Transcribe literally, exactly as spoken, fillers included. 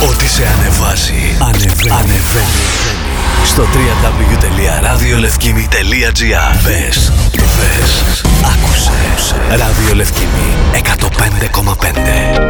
Ό,τι σε ανεβάζει, ανεβαίνει. ανεβαίνει. Στο double-u double-u double-u τελεία ραδιολευκήμη τελεία τζι άρ. Μπες, μπες, άκουσε. Ραδιολευκήμη εκατόν πέντε κόμμα πέντε.